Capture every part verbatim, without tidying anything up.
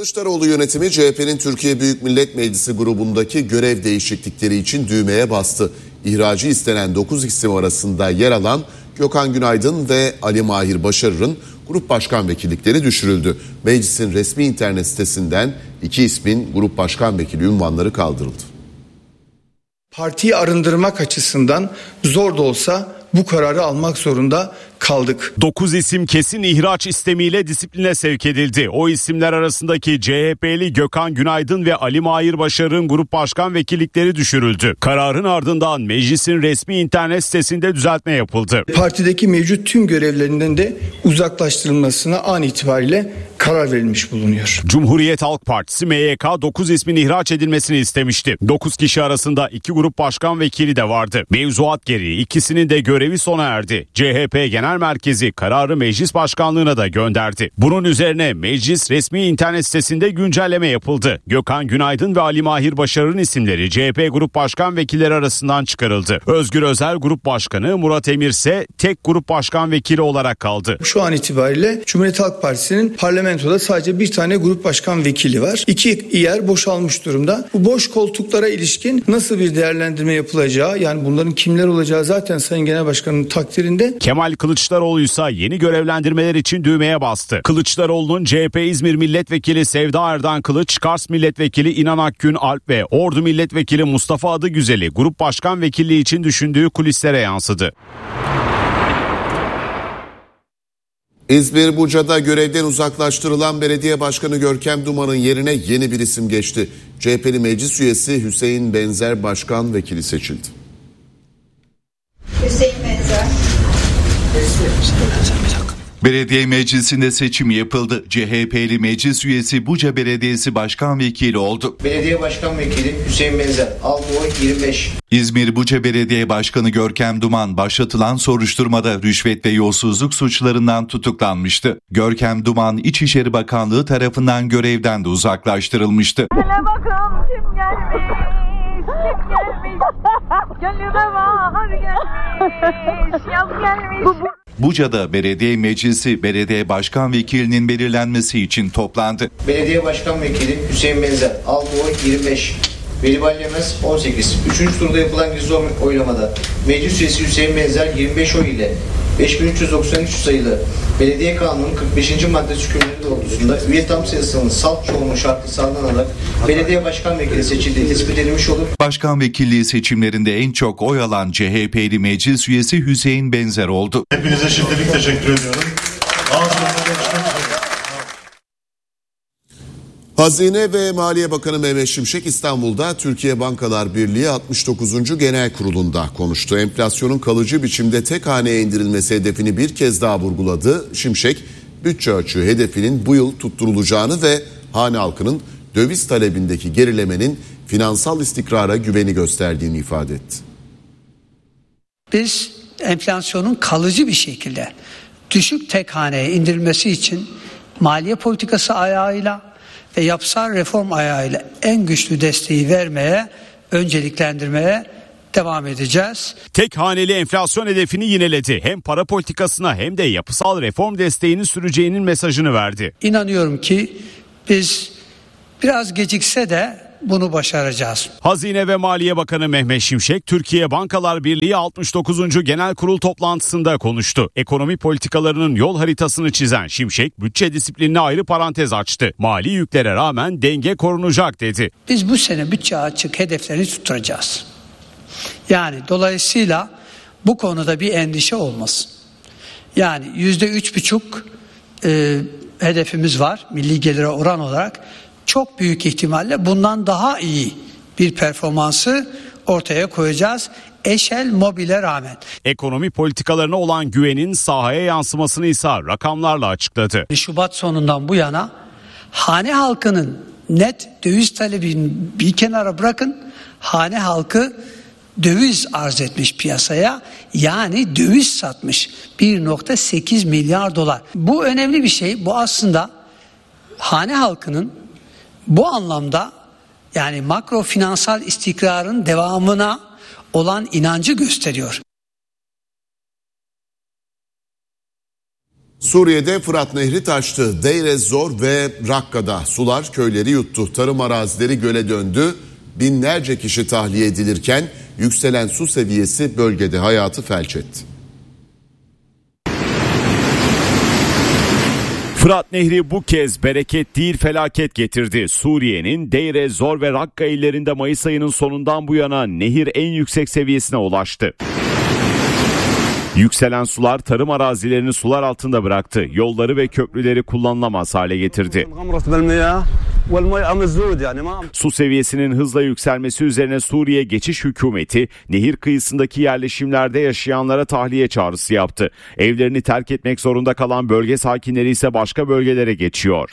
Kılıçdaroğlu yönetimi C H P'nin Türkiye Büyük Millet Meclisi grubundaki görev değişiklikleri için düğmeye bastı. İhracı istenen dokuz isim arasında yer alan Gökhan Günaydın ve Ali Mahir Başarır'ın grup başkan vekillikleri düşürüldü. Meclisin resmi internet sitesinden iki ismin grup başkan vekili ünvanları kaldırıldı. Partiyi arındırmak açısından zor da olsa bu kararı almak zorunda kaldık. dokuz isim kesin ihraç istemiyle disipline sevk edildi. O isimler arasındaki C H P'li Gökhan Günaydın ve Ali Mahir Başarır'ın grup başkan vekillikleri düşürüldü. Kararın ardından meclisin resmi internet sitesinde düzeltme yapıldı. Partideki mevcut tüm görevlerinden de uzaklaştırılmasına an itibariyle karar verilmiş bulunuyor. Cumhuriyet Halk Partisi M Y K dokuz ismin ihraç edilmesini istemişti. dokuz kişi arasında iki grup başkan vekili de vardı. Mevzuat gereği ikisinin de görevi sona erdi. C H P Genel Merkezi kararı meclis başkanlığına da gönderdi. Bunun üzerine meclis resmi internet sitesinde güncelleme yapıldı. Gökhan Günaydın ve Ali Mahir Başarır'ın isimleri C H P grup başkan vekilleri arasından çıkarıldı. Özgür Özel grup başkanı, Murat Emir ise tek grup başkan vekili olarak kaldı. Şu an itibariyle Cumhuriyet Halk Partisi'nin parlamentoda sadece bir tane grup başkan vekili var. İki yer boşalmış durumda. Bu boş koltuklara ilişkin nasıl bir değerlendirme yapılacağı, yani bunların kimler olacağı zaten Sayın Genel Başkan'ın takdirinde. Kemal Kılıçdaroğlu ise yeni görevlendirmeler için düğmeye bastı. Kılıçdaroğlu'nun C H P İzmir Milletvekili Sevda Erdan Kılıç, Kars Milletvekili İnan Akgün Alp ve Ordu Milletvekili Mustafa Adıgüzel'i grup başkan vekilliği için düşündüğü kulislere yansıdı. İzmir Buca'da görevden uzaklaştırılan belediye başkanı Görkem Duman'ın yerine yeni bir isim geçti. C H P'li meclis üyesi Hüseyin Benzer başkan vekili seçildi. Hüseyin Benzer. Belediye meclisinde seçim yapıldı. C H P'li meclis üyesi Buca Belediyesi Başkan Vekili oldu. Belediye Başkan Vekili Hüseyin Benzer aldı oy yirmi beş. İzmir Buca Belediye Başkanı Görkem Duman başlatılan soruşturmada rüşvet ve yolsuzluk suçlarından tutuklanmıştı. Görkem Duman İçişleri Bakanlığı tarafından görevden de uzaklaştırılmıştı. Hele bakalım kim gelmiş, kim gelmiş, gönlüme bahar gelmiş, yaz gelmiş. Buca'da Belediye Meclisi Belediye Başkan Vekilinin belirlenmesi için toplandı. Belediye Başkan Vekili Hüseyin Benzer aldı oy yirmi beş. Veli Ballemez on sekiz. Üçüncü turda yapılan gizli oylamada meclis üyesi Hüseyin Benzer yirmi beş oy ile beş bin üç yüz doksan üç sayılı Belediye Kanunu'nun kırk beşinci maddesi hükümleri doğrultusunda üye tam sayısının salt çoğunluğu şartı sağlanarak belediye başkan vekili seçildiği tespit edilmiş olur. Başkan vekilliği seçimlerinde en çok oy alan C H P'li meclis üyesi Hüseyin Benzer oldu. Hepinize şimdilik teşekkür ediyorum. Hazine ve Maliye Bakanı Mehmet Şimşek İstanbul'da Türkiye Bankalar Birliği altmış dokuzuncu Genel Kurulu'nda konuştu. Enflasyonun kalıcı biçimde tek haneye indirilmesi hedefini bir kez daha vurguladı. Şimşek, bütçe açığı hedefinin bu yıl tutturulacağını ve hane halkının döviz talebindeki gerilemenin finansal istikrara güveni gösterdiğini ifade etti. Biz enflasyonun kalıcı bir şekilde düşük tek haneye indirilmesi için maliye politikası ayağıyla ve yapısal reform ayağıyla en güçlü desteği vermeye, önceliklendirmeye devam edeceğiz. Tek haneli enflasyon hedefini yineledi. Hem para politikasına hem de yapısal reform desteğini süreceğinin mesajını verdi. İnanıyorum ki biz biraz gecikse de bunu başaracağız. Hazine ve Maliye Bakanı Mehmet Şimşek, Türkiye Bankalar Birliği altmış dokuzuncu Genel Kurul toplantısında konuştu. Ekonomi politikalarının yol haritasını çizen Şimşek, bütçe disiplinine ayrı parantez açtı. Mali yüklere rağmen denge korunacak dedi. Biz bu sene bütçe açık hedeflerini tutturacağız. Yani dolayısıyla bu konuda bir endişe olmasın. Yani yüzde üç buçuk e, hedefimiz var milli gelire oran olarak. Çok büyük ihtimalle bundan daha iyi bir performansı ortaya koyacağız. Eşel mobile rağmen. Ekonomi politikalarına olan güvenin sahaya yansımasını ise rakamlarla açıkladı. Şubat sonundan bu yana hane halkının net döviz talebini bir kenara bırakın, hane halkı döviz arz etmiş piyasaya, yani döviz satmış bir nokta sekiz milyar dolar. Bu önemli bir şey. Bu aslında hane halkının bu anlamda, yani makro finansal istikrarın devamına olan inancı gösteriyor. Suriye'de Fırat Nehri taştı. Deir ez-Zor ve Rakka'da sular köyleri yuttu. Tarım arazileri göle döndü. Binlerce kişi tahliye edilirken yükselen su seviyesi bölgede hayatı felç etti. Fırat Nehri bu kez bereket değil felaket getirdi. Suriye'nin Deir ez-Zor ve Rakka illerinde Mayıs ayının sonundan bu yana nehir en yüksek seviyesine ulaştı. Yükselen sular tarım arazilerini sular altında bıraktı. Yolları ve köprüleri kullanılamaz hale getirdi. Su seviyesinin hızla yükselmesi üzerine Suriye Geçiş Hükümeti nehir kıyısındaki yerleşimlerde yaşayanlara tahliye çağrısı yaptı. Evlerini terk etmek zorunda kalan bölge sakinleri ise başka bölgelere geçiyor.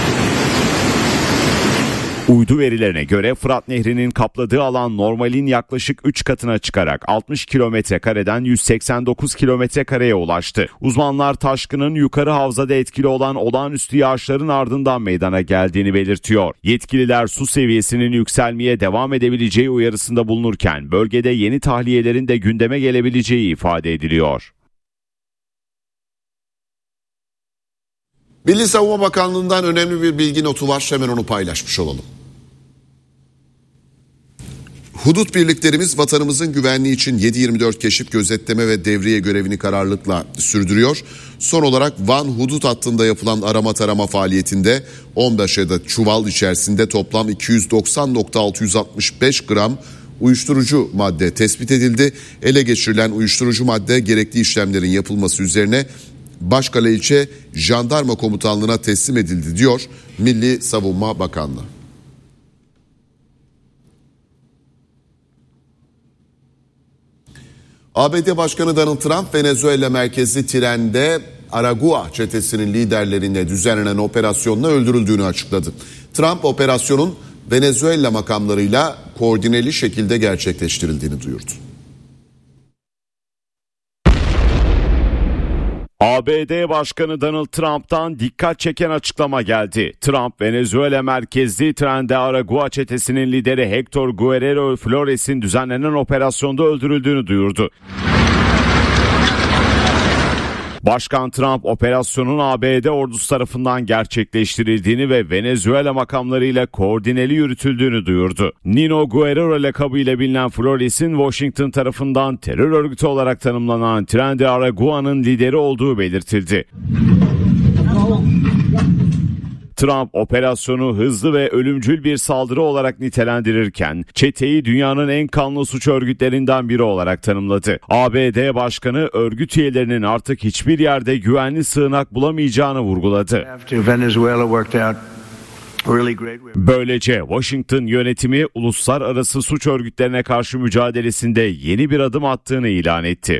Uydu verilerine göre Fırat Nehri'nin kapladığı alan normalin yaklaşık üç katına çıkarak altmış kilometre kareden yüz seksen dokuz kilometre kareye ulaştı. Uzmanlar taşkının yukarı havzada etkili olan olağanüstü yağışların ardından meydana geldiğini belirtiyor. Yetkililer su seviyesinin yükselmeye devam edebileceği uyarısında bulunurken bölgede yeni tahliyelerin de gündeme gelebileceği ifade ediliyor. Milli Savunma Bakanlığı'ndan önemli bir bilgi notu var. Hemen onu paylaşmış olalım. Hudut birliklerimiz vatanımızın güvenliği için yedi yirmi dört keşif, gözetleme ve devriye görevini kararlılıkla sürdürüyor. Son olarak Van hudut hattında yapılan arama tarama faaliyetinde on beş adet çuval içerisinde toplam iki yüz doksan nokta altı yüz altmış beş gram uyuşturucu madde tespit edildi. Ele geçirilen uyuşturucu madde gerekli işlemlerin yapılması üzerine Başkale İlçe Jandarma Komutanlığı'na teslim edildi diyor Milli Savunma Bakanlığı. A B D Başkanı Donald Trump, Venezuela merkezli trende Aragua çetesinin liderlerine düzenlenen operasyonla öldürüldüğünü açıkladı. Trump operasyonun Venezuela makamlarıyla koordineli şekilde gerçekleştirildiğini duyurdu. A B D Başkanı Donald Trump'tan dikkat çeken açıklama geldi. Trump, Venezuela merkezli trende Aragua çetesinin lideri Hector Guerrero Flores'in düzenlenen operasyonda öldürüldüğünü duyurdu. Başkan Trump operasyonun A B D ordusu tarafından gerçekleştirildiğini ve Venezuela makamlarıyla koordineli yürütüldüğünü duyurdu. Nino Guerrero lakabıyla bilinen Flores'in Washington tarafından terör örgütü olarak tanımlanan Tren de Aragua'nın lideri olduğu belirtildi. Trump operasyonu hızlı ve ölümcül bir saldırı olarak nitelendirirken çeteyi dünyanın en kanlı suç örgütlerinden biri olarak tanımladı. A B D Başkanı örgüt üyelerinin artık hiçbir yerde güvenli sığınak bulamayacağını vurguladı. Böylece Washington yönetimi uluslararası suç örgütlerine karşı mücadelesinde yeni bir adım attığını ilan etti.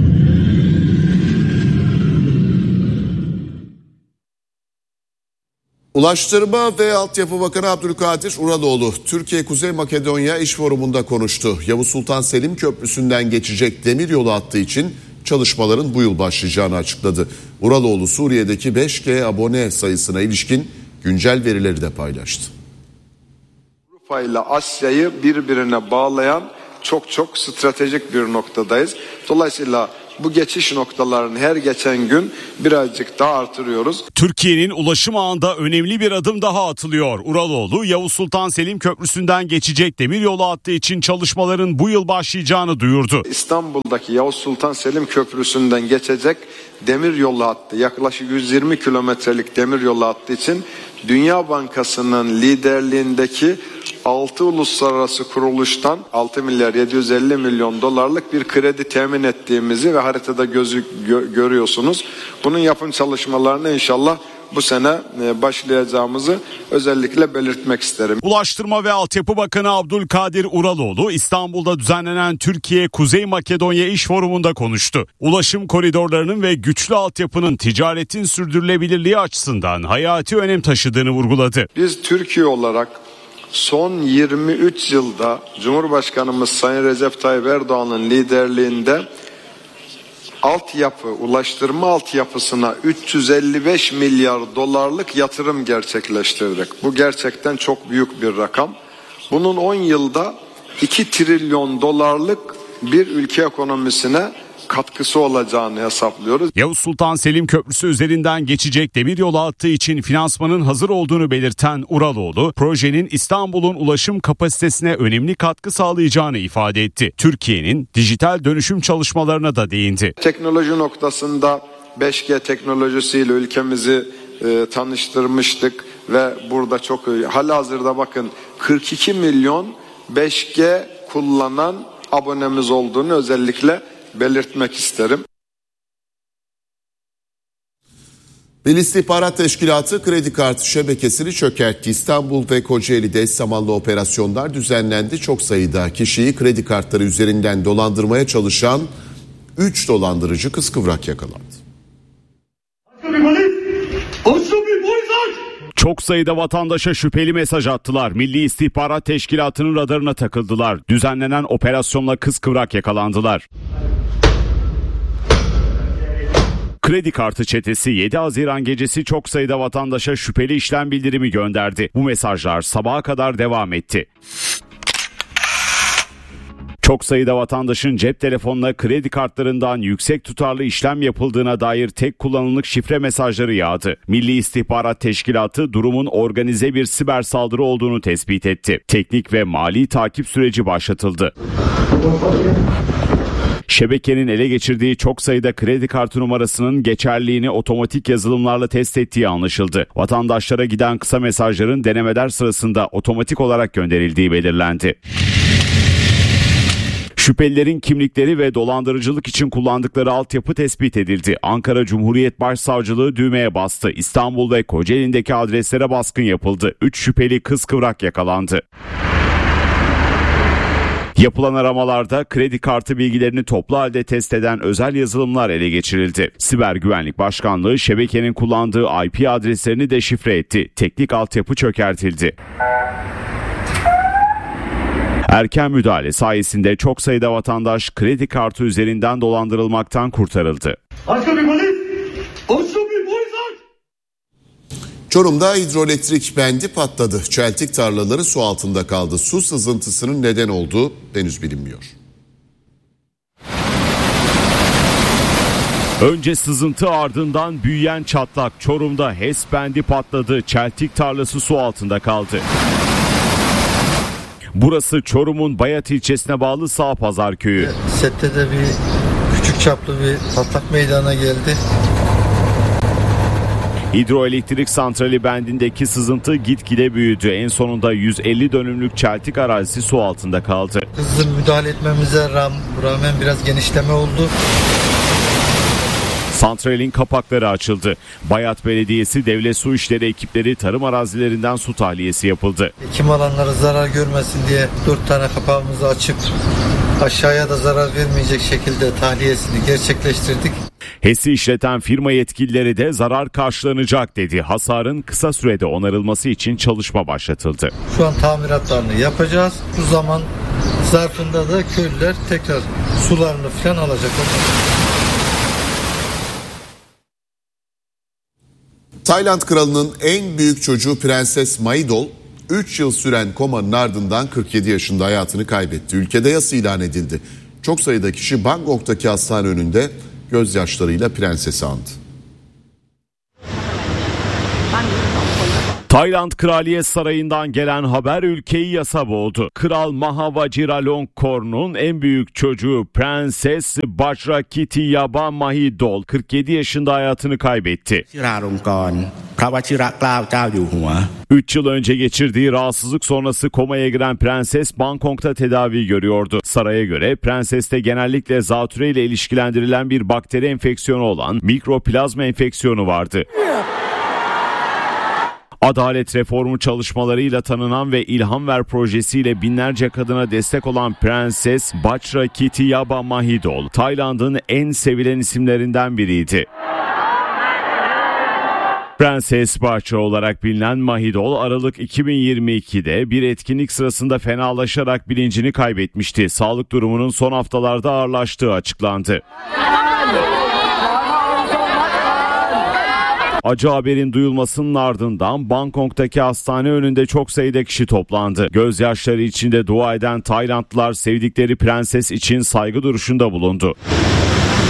Ulaştırma ve Altyapı Bakanı Abdülkadir Uraloğlu, Türkiye Kuzey Makedonya İş Forumu'nda konuştu. Yavuz Sultan Selim Köprüsü'nden geçecek demiryolu hattı için çalışmaların bu yıl başlayacağını açıkladı. Uraloğlu, Suriye'deki beş G abone sayısına ilişkin güncel verileri de paylaştı. Avrupa ile Asya'yı birbirine bağlayan çok çok stratejik bir noktadayız. Dolayısıyla bu geçiş noktalarını her geçen gün birazcık daha artırıyoruz. Türkiye'nin ulaşım ağında önemli bir adım daha atılıyor. Uraloğlu, Yavuz Sultan Selim Köprüsü'nden geçecek demiryolu hattı için çalışmaların bu yıl başlayacağını duyurdu. İstanbul'daki Yavuz Sultan Selim Köprüsü'nden geçecek demiryolu hattı, yaklaşık yüz yirmi kilometrelik demiryolu hattı için Dünya Bankası'nın liderliğindeki altı uluslararası kuruluştan altı milyar yedi yüz elli milyon dolarlık bir kredi temin ettiğimizi ve haritada gözü gö- görüyorsunuz. Bunun yapım çalışmalarını inşallah bu sene başlayacağımızı özellikle belirtmek isterim. Ulaştırma ve Altyapı Bakanı Abdülkadir Uraloğlu, İstanbul'da düzenlenen Türkiye Kuzey Makedonya İş Forumu'nda konuştu. Ulaşım koridorlarının ve güçlü altyapının ticaretin sürdürülebilirliği açısından hayati önem taşıdığını vurguladı. Biz Türkiye olarak son yirmi üç yılda Cumhurbaşkanımız Sayın Recep Tayyip Erdoğan'ın liderliğinde altyapı, ulaştırma altyapısına üç yüz elli beş milyar dolarlık yatırım gerçekleştirdik. Bu gerçekten çok büyük bir rakam. Bunun on yılda iki trilyon dolarlık bir ülke ekonomisine katkısı olacağını hesaplıyoruz. Yavuz Sultan Selim Köprüsü üzerinden geçecek demiryolu hattı için finansmanın hazır olduğunu belirten Uraloğlu, projenin İstanbul'un ulaşım kapasitesine önemli katkı sağlayacağını ifade etti. Türkiye'nin dijital dönüşüm çalışmalarına da değindi. Teknoloji noktasında beş G teknolojisiyle ülkemizi e, tanıştırmıştık ve burada çok halihazırda bakın kırk iki milyon beş G kullanan abonemiz olduğunu özellikle belirtmek isterim. Milli İstihbarat Teşkilatı kredi kartı şebekesini çökertti. İstanbul ve Kocaeli'de eş zamanlı operasyonlar düzenlendi. Çok sayıda kişiyi kredi kartları üzerinden dolandırmaya çalışan üç dolandırıcı kıskıvrak yakalandı. Çok sayıda vatandaşa şüpheli mesaj attılar. Milli İstihbarat Teşkilatı'nın radarına takıldılar. Düzenlenen operasyonla kıskıvrak yakalandılar. Kredi kartı çetesi yedi Haziran gecesi çok sayıda vatandaşa şüpheli işlem bildirimi gönderdi. Bu mesajlar sabaha kadar devam etti. Çok sayıda vatandaşın cep telefonuna kredi kartlarından yüksek tutarlı işlem yapıldığına dair tek kullanımlık şifre mesajları yağdı. Milli İstihbarat Teşkilatı durumun organize bir siber saldırı olduğunu tespit etti. Teknik ve mali takip süreci başlatıldı. Şebekenin ele geçirdiği çok sayıda kredi kartı numarasının geçerliliğini otomatik yazılımlarla test ettiği anlaşıldı. Vatandaşlara giden kısa mesajların denemeler sırasında otomatik olarak gönderildiği belirlendi. Şüphelilerin kimlikleri ve dolandırıcılık için kullandıkları altyapı tespit edildi. Ankara Cumhuriyet Başsavcılığı düğmeye bastı. İstanbul ve Kocaeli'ndeki adreslere baskın yapıldı. üç şüpheli kıskıvrak yakalandı. Yapılan aramalarda kredi kartı bilgilerini toplu halde test eden özel yazılımlar ele geçirildi. Siber Güvenlik Başkanlığı şebekenin kullandığı I P adreslerini de şifre etti. Teknik altyapı çökertildi. Erken müdahale sayesinde çok sayıda vatandaş kredi kartı üzerinden dolandırılmaktan kurtarıldı. Çorum'da hidroelektrik bendi patladı. Çeltik tarlaları su altında kaldı. Su sızıntısının neden olduğu henüz bilinmiyor. Önce sızıntı ardından büyüyen çatlak. Çorum'da HES bendi patladı. Çeltik tarlası su altında kaldı. Burası Çorum'un Bayat ilçesine bağlı Sağpazar köyü. Sette de bir küçük çaplı bir patlak meydana geldi. Hidroelektrik santrali bendindeki sızıntı gitgide büyüdü. En sonunda yüz elli dönümlük çeltik arazisi su altında kaldı. Hızlı müdahale etmemize rağmen biraz genişleme oldu. Santralin kapakları açıldı. Bayat Belediyesi Devlet Su İşleri ekipleri tarım arazilerinden su tahliyesi yapıldı. Ekim alanları zarar görmesin diye dört tane kapağımızı açıp aşağıya da zarar vermeyecek şekilde tahliyesini gerçekleştirdik. HES'i işleten firma yetkilileri de zarar karşılanacak dedi. Hasarın kısa sürede onarılması için çalışma başlatıldı. Şu an tamiratlarını yapacağız. Bu zaman zarfında da köylüler tekrar sularını falan alacaklar. Tayland kralının en büyük çocuğu Prenses Mahidol üç yıl süren komanın ardından kırk yedi yaşında hayatını kaybetti. Ülkede yas ilan edildi. Çok sayıda kişi Bangkok'taki hastane önünde gözyaşlarıyla prensesi andı. Tayland Kraliyet Sarayı'ndan gelen haber ülkeyi yasa boğdu. Kral Maha Vajiralongkorn'un en büyük çocuğu Prenses Bajrakitiyaba Mahidol kırk yedi yaşında hayatını kaybetti. üç yıl önce geçirdiği rahatsızlık sonrası komaya giren prenses Bangkok'ta tedavi görüyordu. Saraya göre prenseste genellikle zatüre ile ilişkilendirilen bir bakteri enfeksiyonu olan mikroplazma enfeksiyonu vardı. Adalet reformu çalışmalarıyla tanınan ve İlham Ver projesiyle binlerce kadına destek olan Prenses Bajrakitiyaba Mahidol, Tayland'ın en sevilen isimlerinden biriydi. Prenses Bajra olarak bilinen Mahidol, Aralık iki bin yirmi ikide bir etkinlik sırasında fenalaşarak bilincini kaybetmişti. Sağlık durumunun son haftalarda ağırlaştığı açıklandı. Acı haberin duyulmasının ardından Bangkok'taki hastane önünde çok sayıda kişi toplandı. Gözyaşları içinde dua eden Taylandlılar sevdikleri prenses için saygı duruşunda bulundu.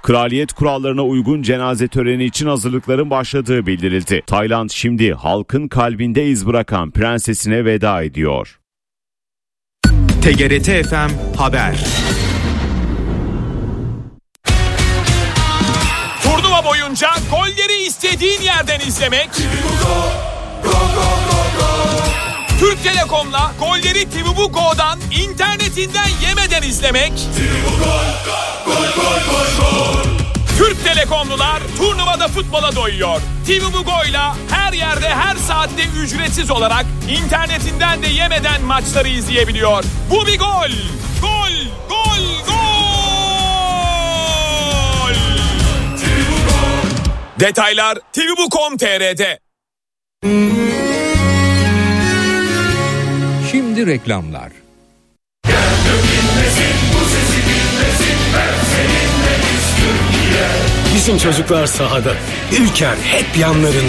Kraliyet kurallarına uygun cenaze töreni için hazırlıkların başladığı bildirildi. Tayland şimdi halkın kalbinde iz bırakan prensesine veda ediyor. T G R T F M Haber. Turnuva boyunca golleri istediğin yerden izlemek. Türk Telekom'la golleri T V Bu Go'dan internetinden yemeden izlemek. Türk Telekomlular turnuvada futbola doyuyor. T V Bu Go'yla her yerde her saatte ücretsiz olarak internetinden de yemeden maçları izleyebiliyor. Bu bir gol. Gol, gol, gol. Detaylar T V Bu nokta com nokta t r'de. Şimdi reklamlar. Bizim çocuklar sahada. Ülker hep yanlarında.